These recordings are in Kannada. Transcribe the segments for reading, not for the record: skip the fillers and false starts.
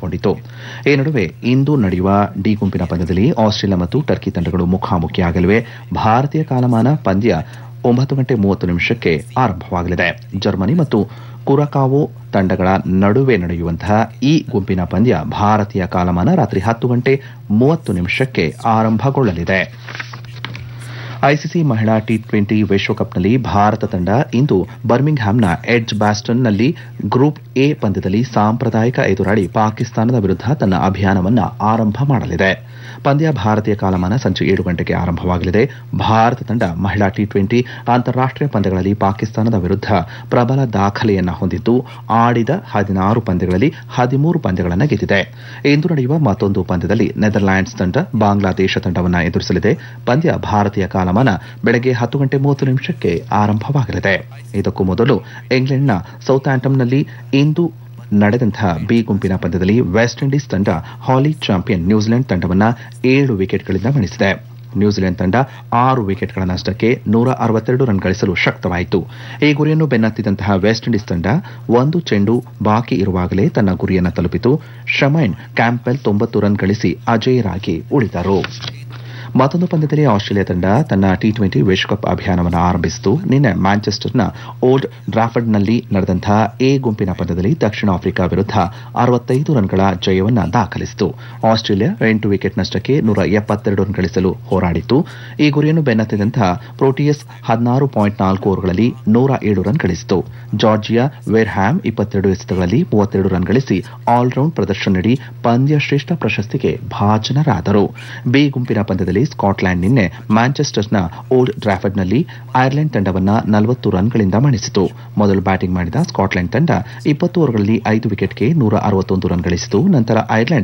ಆರಂಭಗೊಂಡಿತು. ಈ ನಡುವೆ ಇಂದು ನಡೆಯುವ ಡಿ ಗುಂಪಿನ ಪಂದ್ಯದಲ್ಲಿ ಆಸ್ಟ್ರೇಲಿಯಾ ಮತ್ತು ಟರ್ಕಿ ತಂಡಗಳು ಮುಖಾಮುಖಿಯಾಗಲಿವೆ. ಭಾರತೀಯ ಕಾಲಮಾನ ಪಂದ್ಯ 9:30 ಆರಂಭವಾಗಲಿದೆ. ಜರ್ಮನಿ ಮತ್ತು ಕುರಕಾವೋ ತಂಡಗಳ ನಡುವೆ ನಡೆಯುವಂತಹ ಈ ಗುಂಪಿನ ಪಂದ್ಯ ಭಾರತೀಯ ಕಾಲಮಾನ ರಾತ್ರಿ 10:30 ಆರಂಭಗೊಳ್ಳಲಿದೆ. ಐಸಿಸಿ ಮಹಿಳಾ ಟಿ20 ವಿಶ್ವಕಪ್ನಲ್ಲಿ ಭಾರತ ತಂಡ ಇಂದು ಬರ್ಮಿಂಗ್ಹ್ಯಾಮ್ನ ಎಡ್ಜ್ ಬಾಸ್ಟನ್ನಲ್ಲಿ ಗ್ರೂಪ್ ಎ ಪಂದ್ಯದಲ್ಲಿ ಸಾಂಪ್ರದಾಯಿಕ ಎದುರಾಳಿ ಪಾಕಿಸ್ತಾನದ ವಿರುದ್ಧ ತನ್ನ ಅಭಿಯಾನವನ್ನು ಆರಂಭ ಮಾಡಲಿದೆ. ಪಂದ್ಯ ಭಾರತೀಯ ಕಾಲಮಾನ ಸಂಜೆ 7 ಆರಂಭವಾಗಲಿದೆ. ಭಾರತ ತಂಡ ಮಹಿಳಾ ಟಿ20 ಅಂತಾರಾಷ್ಟೀಯ ಪಂದ್ಯಗಳಲ್ಲಿ ಪಾಕಿಸ್ತಾನದ ವಿರುದ್ಧ ಪ್ರಬಲ ದಾಖಲೆಯನ್ನು ಹೊಂದಿದ್ದು ಆಡಿದ 16 ಪಂದ್ಯಗಳಲ್ಲಿ 13 ಪಂದ್ಯಗಳನ್ನು ಗೆದ್ದಿದೆ. ಇಂದು ನಡೆಯುವ ಮತ್ತೊಂದು ಪಂದ್ಯದಲ್ಲಿ ನೆದರ್ಲ್ಯಾಂಡ್ಸ್ ತಂಡ ಬಾಂಗ್ಲಾದೇಶ ತಂಡವನ್ನು ಎದುರಿಸಲಿದೆ. ಪಂದ್ಯ ಭಾರತೀಯ ಕಾಲಮಾನ ಬೆಳಗ್ಗೆ 10:30 ಆರಂಭವಾಗಲಿದೆ. ಇದಕ್ಕೂ ಮೊದಲು ಇಂಗ್ಲೆಂಡ್ನ ಸೌಥ್ಯಾಂಪ್ಟನ್ನಲ್ಲಿ ಇಂದು ನಡೆದಂತಹ ಬಿ ಗುಂಪಿನ ಪಂದ್ಯದಲ್ಲಿ ವೆಸ್ಟ್ ಇಂಡೀಸ್ ತಂಡ ಹಾಲಿ ಚಾಂಪಿಯನ್ ನ್ಯೂಜಿಲೆಂಡ್ ತಂಡವನ್ನು 7 ವಿಕೆಟ್ಗಳಿಂದ ಮಣಿಸಿದೆ. ನ್ಯೂಜಿಲೆಂಡ್ ತಂಡ 6 ವಿಕೆಟ್ಗಳ ನಷ್ಟಕ್ಕೆ 162 ರನ್ ಗಳಿಸಲು ಶಕ್ತವಾಯಿತು. ಈ ಗುರಿಯನ್ನು ಬೆನ್ನತ್ತಿದಂತಹ ವೆಸ್ಟ್ ಇಂಡೀಸ್ ತಂಡ 1 ಚೆಂಡು ಬಾಕಿ ಇರುವಾಗಲೇ ತನ್ನ ಗುರಿಯನ್ನು ತಲುಪಿತು. ಶಮೈನ್ ಕ್ಯಾಂಪೆಲ್ 90 ರನ್ ಗಳಿಸಿ ಅಜೇಯರಾಗಿ ಉಳಿದರು. ಮತ್ತೊಂದು ಪಂದ್ಯದಲ್ಲಿ ಆಸ್ಟ್ರೇಲಿಯಾ ತಂಡ ತನ್ನ ಟಿ20 ವಿಶ್ವಕಪ್ ಅಭಿಯಾನವನ್ನು ಆರಂಭಿಸಿತು. ನಿನ್ನೆ ಮ್ಯಾಂಚೆಸ್ಟರ್ನ ಓಲ್ಡ್ ಟ್ರಾಫರ್ಡ್ನಲ್ಲಿ ನಡೆದಂತಹ ಎ ಗುಂಪಿನ ಪಂದ್ಯದಲ್ಲಿ ದಕ್ಷಿಣ ಆಫ್ರಿಕಾ ವಿರುದ್ಧ 65 ರನ್ಗಳ ಜಯವನ್ನು ದಾಖಲಿಸಿತು. ಆಸ್ಟ್ರೇಲಿಯಾ 8 ವಿಕೆಟ್ ನಷ್ಟಕ್ಕೆ 172 ರನ್ ಗಳಿಸಲು ಹೋರಾಡಿತು. ಈ ಗುರಿಯನ್ನು ಬೆನ್ನತ್ತಿದಂತಹ ಪ್ರೋಟಿಯಸ್ 16.4 ಓವರ್ಗಳಲ್ಲಿ 107 ರನ್ ಗಳಿಸಿತು. ಜಾರ್ಜಿಯಾ ವೆರ್ಹ್ಯಾಮ್ 22 ಎಸೆತಗಳಲ್ಲಿ 32 ರನ್ ಗಳಿಸಿ ಆಲ್ರೌಂಡ್ ಪ್ರದರ್ಶನ ನೀಡಿ ಪಂದ್ಯ ಶ್ರೇಷ್ಠ ಪ್ರಶಸ್ತಿಗೆ ಭಾಜನರಾದರು. ಬಿ ಗುಂಪಿನ ಪಂದ್ಯದಲ್ಲಿ ಸ್ಕಾಟ್ಲೆಂಡ್ ನಿನ್ನೆ ಮ್ಯಾಂಚೆಸ್ಟರ್ನ ಓಲ್ಡ್ ಟ್ರಾಫರ್ಡ್ನಲ್ಲಿ ಐರ್ಲೆಂಡ್ ತಂಡವನ್ನು 40 ರನ್ಗಳಿಂದ ಮಣಿಸಿತು. ಮೊದಲು ಬ್ಯಾಟಿಂಗ್ ಮಾಡಿದ ಸ್ಕಾಟ್ಲೆಂಡ್ ತಂಡ 20 ಓವರ್ಗಳಲ್ಲಿ 5 ವಿಕೆಟ್ಗೆ 161 ರನ್ ಗಳಿಸಿತು. ನಂತರ ಐರ್ಲೆಂಡ್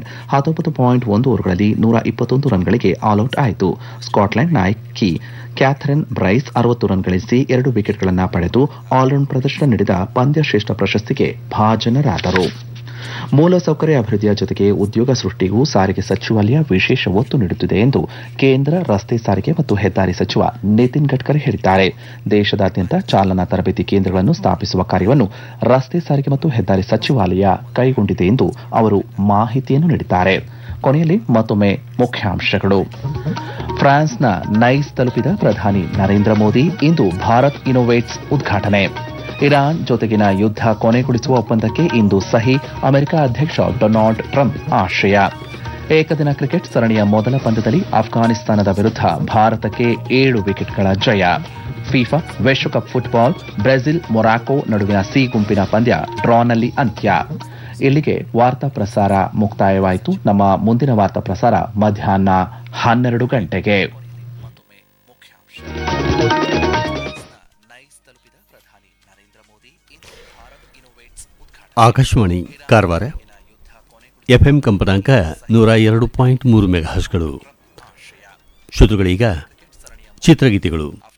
19.1 ಓವರ್ಗಳಲ್ಲಿ 121 ರನ್ಗಳಿಗೆ ಆಲ್ಔಟ್ ಆಯಿತು. ಸ್ಕಾಟ್ಲೆಂಡ್ ನಾಯಕಿ ಕ್ಯಾಥರಿನ್ ಬ್ರೈಸ್ 60 ರನ್ ಗಳಿಸಿ 2 ವಿಕೆಟ್ಗಳನ್ನು ಪಡೆದು ಆಲ್ರೌಂಡ್ ಪ್ರದರ್ಶನ ನೀಡಿದ ಪಂದ್ಯ ಶ್ರೇಷ್ಠ ಪ್ರಶಸ್ತಿಗೆ ಭಾಜನರಾದರು. ಮೂಲಸೌಕರ್ಯ ಅಭಿವೃದ್ಧಿಯ ಜೊತೆಗೆ ಉದ್ಯೋಗ ಸೃಷ್ಟಿಗೂ ಸಾರಿಗೆ ಸಚಿವಾಲಯ ವಿಶೇಷ ಒತ್ತು ನೀಡುತ್ತಿದೆ ಎಂದು ಕೇಂದ್ರ ರಸ್ತೆ ಸಾರಿಗೆ ಮತ್ತು ಹೆದ್ದಾರಿ ಸಚಿವ ನಿತಿನ್ ಗಡ್ಕರಿ ಹೇಳಿದ್ದಾರೆ. ದೇಶದಾದ್ಯಂತ ಚಾಲನಾ ತರಬೇತಿ ಕೇಂದ್ರಗಳನ್ನು ಸ್ಥಾಪಿಸುವ ಕಾರ್ಯವನ್ನು ರಸ್ತೆ ಸಾರಿಗೆ ಮತ್ತು ಹೆದ್ದಾರಿ ಸಚಿವಾಲಯ ಕೈಗೊಂಡಿದೆ ಎಂದು ಅವರು ಮಾಹಿತಿಯನ್ನು ನೀಡಿದ್ದಾರೆ. ಕೊನೆಯಲ್ಲಿ ಮತ್ತೊಮ್ಮೆ ಮುಖ್ಯಾಂಶಗಳು. ಫ್ರಾನ್ಸ್ನ ನೈಸ್ ತಲುಪಿದ ಪ್ರಧಾನಿ ನರೇಂದ್ರ ಮೋದಿ ಇಂದು ಭಾರತ್ ಇನ್ನೋವೇಟ್ಸ್ ಉದ್ಘಾಟನೆ. ಇರಾನ್ ಜೊತೆಗಿನ ಯುದ್ಧ ಕೊನೆಗೊಳಿಸುವ ಒಪ್ಪಂದಕ್ಕೆ ಇಂದು ಸಹಿ. ಅಮೆರಿಕ ಅಧ್ಯಕ್ಷ ಡೊನಾಲ್ಡ್ ಟ್ರಂಪ್ ಆಶಯ. ಏಕದಿನ ಕ್ರಿಕೆಟ್ ಸರಣಿಯ ಮೊದಲ ಪಂದ್ಯದಲ್ಲಿ ಅಫ್ಘಾನಿಸ್ತಾನದ ವಿರುದ್ಧ ಭಾರತಕ್ಕೆ 7 ವಿಕೆಟ್ಗಳ ಜಯ. ಫಿಫಾ ವಿಶ್ವಕಪ್ ಫುಟ್ಬಾಲ್ ಬ್ರೆಜಿಲ್ ಮೊರಾಕೊ ನಡುವಿನ ಸಿ ಗುಂಪಿನ ಪಂದ್ಯ ಡ್ರಾನಲ್ಲಿ ಅಂತ್ಯ. ಇಲ್ಲಿಗೆ ವಾರ್ತಾ ಪ್ರಸಾರ ಮುಕ್ತಾಯವಾಯಿತು. ನಮ್ಮ ಮುಂದಿನ ವಾರ್ತಾ ಪ್ರಸಾರ ಮಧ್ಯಾಹ್ನ 12 ಗಂಟೆಗೆ. ಆಕಾಶವಾಣಿ ಕಾರವಾರ ಎಫ್ಎಂ ಕಂಪನಾಂಕ 102.3 ಮೆಗಾಹರ್ಟ್ಜ್ಗಳು. ಶ್ರೋತೃಗಳೀಗ ಚಿತ್ರಗೀತೆಗಳು.